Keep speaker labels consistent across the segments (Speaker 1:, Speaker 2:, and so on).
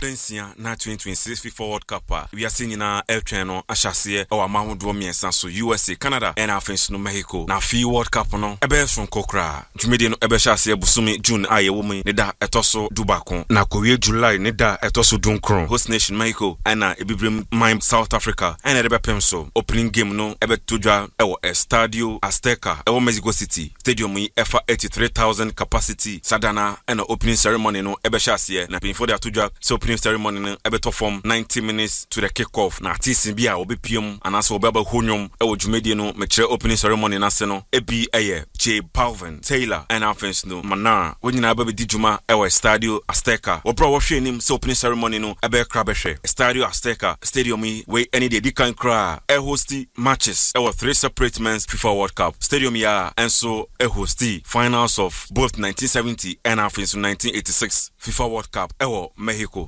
Speaker 1: Densia na 2026 FIFA World Cup. We are seeing na El Treno Ashase or Mahmoud Miensan so USA, Canada, and Afrins no Mexico. Na FIFA World Cup no ebe from Kokra. Jumedi no ebe shase busumi June aye woman ne da etoso Dubakon. Na Korea July ne da etoso Dunkron. Host nation Mexico and ebibrim mime South Africa. And ebe pemso opening game no ebe tujwa ewo Estadio Azteca ewo Mexico City. Stadium yi efa 83,000 capacity. Sadana and opening ceremony no ebe shase na before the tujwa so opening ceremony no ebe to form 90 minutes to the kickoff. Na artist bia obi piem anaso obi aba honyom ewo Jumedi no mekire opening ceremony na se no ebi eye J Balvin Taylor and Alphonse no mana when na aba di juma ewo Estadio Azteca obro wo hwe nim so opening ceremony no ebe kra be hwe Estadio Azteca stadium yi we any day di kan kra hosti matches ewo 3 separate men's FIFA World Cup stadium ya and so hosti finals of both 1970 and Alphonse 1986 FIFA World Cup ewo Mexico.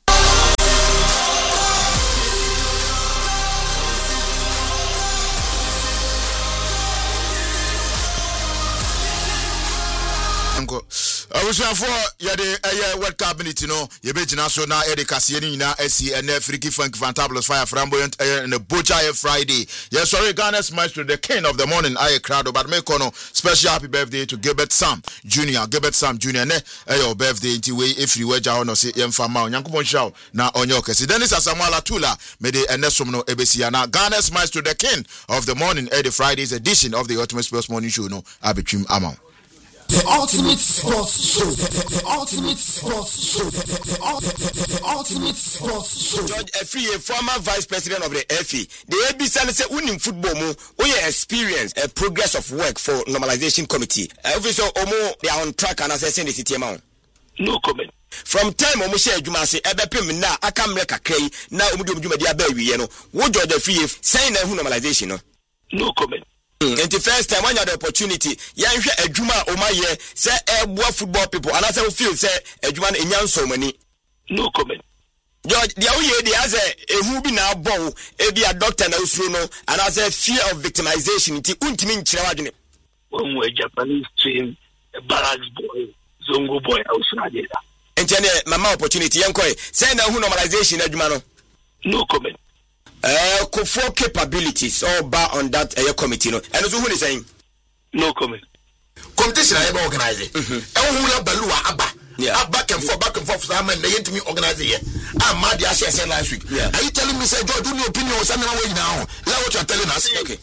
Speaker 2: I was for Yade World Cup minute, you bet so now Eddie Cassianina, SC and Freaky Funk Fantabulous Fire Flamboyant and a Butcher Friday. Yes, sorry, Ghana's maestro, the king of the morning, I crowd about Mekono. Special happy birthday to Gilbert Sam Jr. Gilbert Sam Jr. Your birthday in way if you were down or say Yamfama, Yankupon Show now on your case. Dennis Asamoah Tula made a Nesomno Ebesiana. Ghana's maestro, the king of the morning, Eddie Friday's edition of the Ultimate Sports Morning Show. No, Abitrim Amon.
Speaker 3: The Ultimate Sports Show. The Ultimate Sports Show. The Ultimate Sports Show.
Speaker 4: George Efie, former vice president of the FE. The ABC say winning football mo, we experience a progress of work for normalization committee. Obviously, Omo they are on track and assessing the city amount.
Speaker 5: No comment.
Speaker 4: From time Omo share adwuma say ebepem na akamre kakrai na omo de adwuma dia ba wiye no. Wo George Efie saying na normalization no.
Speaker 5: No comment.
Speaker 4: And the first time when you have the opportunity, you have a Juma Omaye, say a football people, and as I feel, say a Juman in young so many.
Speaker 5: No comment.
Speaker 4: George, the OE has a who be now bow, a doctor now, and as a fear of victimization, it won't mean children.
Speaker 5: When we're Japanese team, a barracks boy, Zongo boy, outside.
Speaker 4: And then, my opportunity, young boy, say now who normalization, Edmano.
Speaker 5: No comment.
Speaker 4: For capabilities all bar on that committee no and so who is saying
Speaker 5: no comment.
Speaker 2: Competition I ever organize it. Who balua abba. Yeah. Back and forth some and they to me organize it. I'm mad I said last week. Yeah. Are you telling me say George do your opinion or something away now? Is that what you're telling us?
Speaker 4: Okay.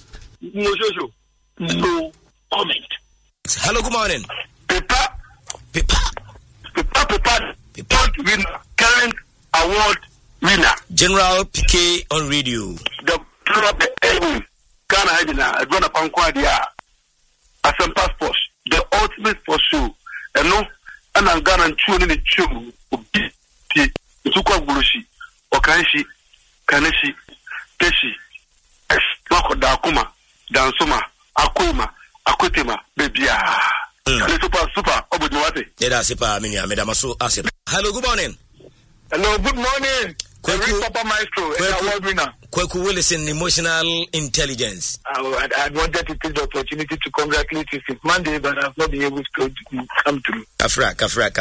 Speaker 5: No comment.
Speaker 4: Hello, good morning.
Speaker 5: Pepa win current award winner.
Speaker 4: General PK on radio.
Speaker 5: The Ghana Hidina, I drawn upon Quadia as a passport, the ultimate for show. And no, and I'm Ghana tuning the chew, Tuka Gurushi, Okanshi, Kaneshi, Teshi, Noko Dakuma, Dansuma, Akuma, Akutema, Babia. Super, Obuduate.
Speaker 4: Yeah, super, Medamaso Asip. Hello, good morning.
Speaker 5: Hello, good morning. Papa Maestro, award winner.
Speaker 4: Kweku Willison, emotional intelligence.
Speaker 5: I wanted to take the opportunity to congratulate you since Monday, but I've not been able to come through.
Speaker 4: Kafra.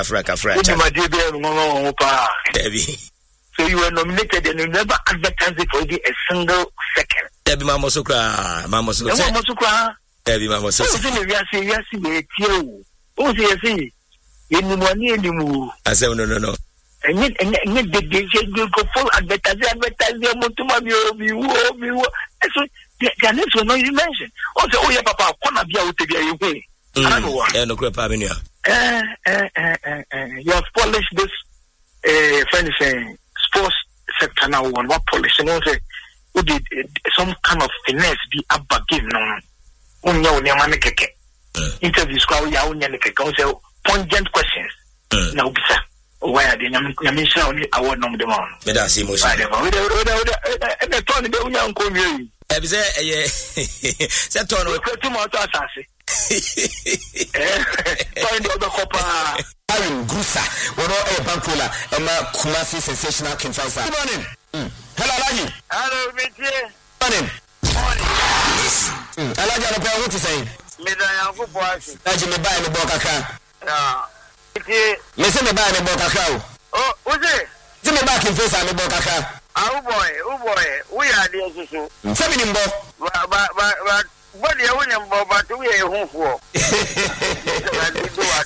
Speaker 5: So you were nominated and you never advertised it for a single second.
Speaker 4: Debbie Mamosukra. Debbie Mamosukra. I said, no.
Speaker 5: And the full advertising so their names were not even mentioned. Also, oh yeah, Papa, wanna be out to be away. I don't know what.
Speaker 4: No crap,
Speaker 5: you have polished this friend saying sports sector now one what polish and also who did some kind of finesse be up game no interviews so pungent questions now sir. Why are they Yamisha only award number the one?
Speaker 4: That's emotion.
Speaker 5: And the Tony the young community.
Speaker 4: Set on
Speaker 5: too much assassin. Find the copper.
Speaker 4: Aaron Gusa, one of Bankola, and Kumasi sensational Kinfasa. Good morning. Hello, Alaji.
Speaker 5: Hello, Mitchie.
Speaker 4: Morning. Alaji, what to say?
Speaker 5: Midaya Fubuashi.
Speaker 4: Alaji, me buy the Bokaka.
Speaker 5: Yeah.
Speaker 4: Me say me buy the Bokaka.
Speaker 5: Oh, who's it?
Speaker 4: ti me back in face ame bo kaka
Speaker 6: oh boy we are there so
Speaker 4: nsabi ni mbo
Speaker 6: ba body e wonye mbo but we e hunfo